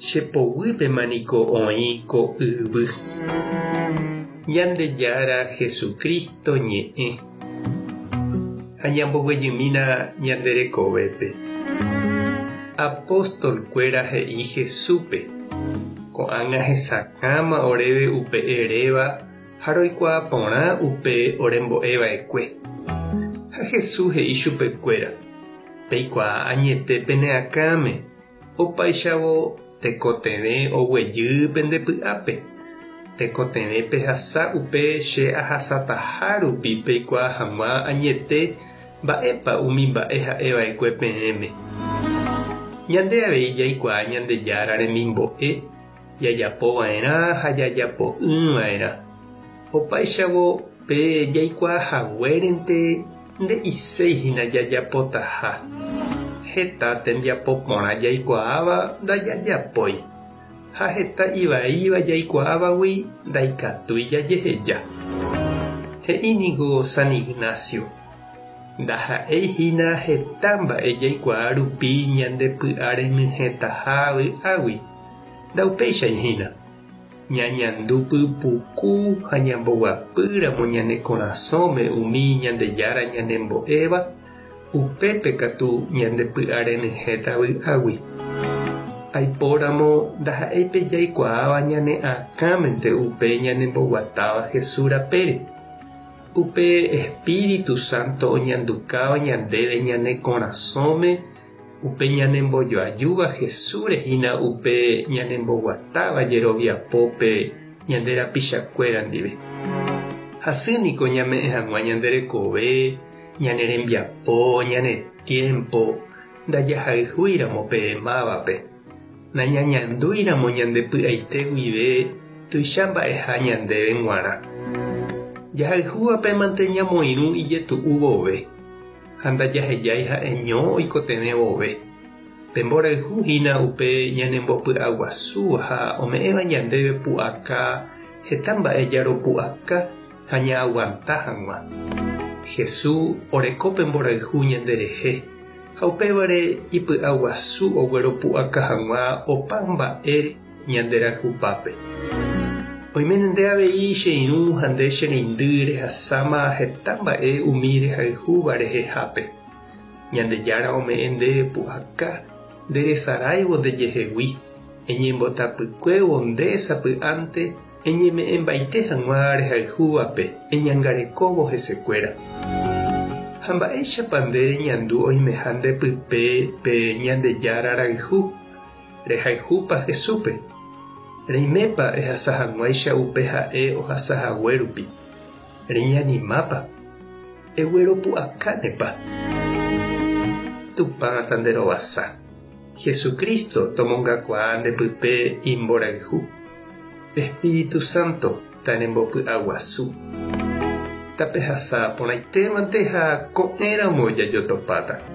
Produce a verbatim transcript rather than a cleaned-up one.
Chepoguýpemaniko oĩ ko yvy. Ñandejára Jesucristo ñe'ẽ ha ñamboguejymína ñande rekovépe. Apóstolkuéra he'i Jesúspe ko'ág̃a hesakãma oréve upe eréva ha roikuaa porã upe orembo'eva'ekue. Ha Jesús he'i chupekuéra: peikuaa añete peneakãme, opaichavo tekotevẽ oguejy pendepy'ápe. Tekotevẽ pehasa upe che ahasataha rupi peikuaa hag̃ua añete mba'épa umi mba'e ha'eva'ekue peẽme. Ñande avei jaikuaa Ñandejára remimbo'e jajapova'erã ha jajapo'ỹva'erã. Opaichavo pe jaikuaahaguérente nde'iséihína jajapotaha. Heta tembiapo porã jaikuaáva ndajajapói. Ha heta ivaíva jaikuaávagui ndaikatúi jajeheja. He'ínigo San Ignacio: ndaha'éihína heta mba'e jaikuaa rupi ñandepy'a remyhẽtaha vy'águi. Ndaupeichaihína ñañandúpy puku ha ñamboguapýramo ñane korasõme umi Ñandejára ñanembo'éva upépe katu ñandepy'a remyhẽta vy'águi. Aipóramo ndaha'éipe jaikuaáva ñane akãmente upe ñanemboguatáva Jesús rapére. Upe Espíritu Santo oñandukáva ñandéve ñane korasõme, upe ñanembojoajúva Jesús rehína upe ñanemboguatáva jeroviapópe ñande rapichakuéra ndive. Hasýniko ñame'ẽ hag̃ua ñande rekove, ñane rembiapo, ñane tiempo ndajahayhúiramo pe mávape. Nañañandúiramo ñandepy'aite guive tuicha mba'eha ñandéve g̃uarã. Jahayhúvape mante ñamoirũ ijetu'u vove ha ndajahejái ha'eño oikotevẽ vove. Pemborayhúhína upe ñanembopy'aguasúva ha ome'ẽva ñandéve pu'aka heta mba'e jaropu'aka ha ña'aguanta hag̃ua. Jesús oreko pemborayhú ñanderehe ha upévare ipy'aguasu ogueropu'aka hag̃ua opa mba'e ñanderayhupápe. Oiméne nde avei che irũ ha nde che reindy rehasáma heta mba'e umi rehayhúva rehehápe. Ñandejára ome'ẽ nde pu'aka nderesaraivo ndejehegui, eñembotapykuévo ndesapy'ánte, eñeme'ẽmbaite hag̃ua rehayhúvape, eñangarekóvo hesekuéra. Ha mba'éichapa nde reñandu oimeha ndepype pe Ñandejára rayhu rehayhúpa Jesúspe. Reimépa ehasahaguáicha upe ha'e ohasahague rupi. Reñanimápa egueropu'akánepa. Tupãta nderovasa. Jesucristo tomongakuaa ndepype imborayhu. Espíritu Santo tarembopy'aguasu. Tapehasa porãitémante ha ko'ẽramo jajotopáta.